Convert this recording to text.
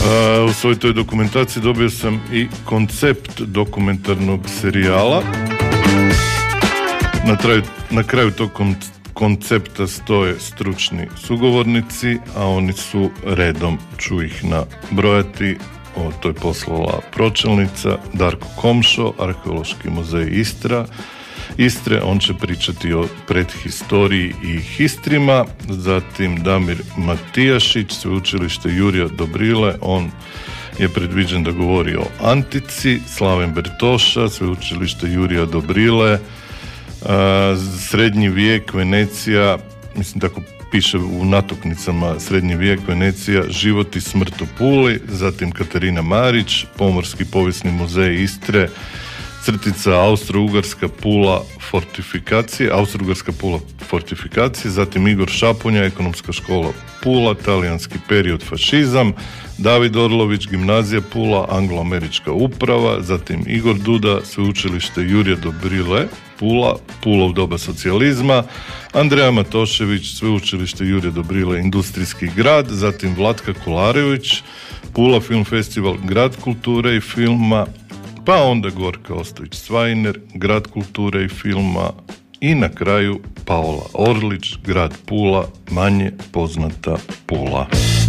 U svojoj toj dokumentaciji dobio sam i koncept dokumentarnog serijala. Na kraju tog koncepta stoje stručni sugovornici, a oni su redom, ću ih nabrojati. To je poslala pročelnica Darko Komšo, Arheološki muzej Istre, on će pričati o predhistoriji i histrima. Zatim Damir Matijašić, Sveučilište Jurija Dobrile, on je predviđen da govori o antici. Slaven Bertoša, Sveučilište Jurija Dobrile, Srednji vijek, Venecija, mislim tako piše u natuknicama, Srednji vijek, Venecija, Život i smrt u Puli. Zatim Katarina Marić, Pomorski povijesni muzej Istre, crtica Austro-Ugarska Pula fortifikacije, zatim Igor Šapunja, Ekonomska škola Pula, Talijanski period, fašizam, David Orlović, Gimnazija Pula, Anglo-američka uprava, zatim Igor Duda, Sveučilište Jurija Dobrile, Pula u doba socijalizma, Andreja Matošević, Sveučilište Jurija Dobrile, Industrijski grad, zatim Vlatka Kolarević, Pula Film Festival, Grad kulture i filma, pa onda Gorka Ostojić-Cvajner, Grad kulture i filma i na kraju Paola Orlić, Grad Pula, manje poznata Pula.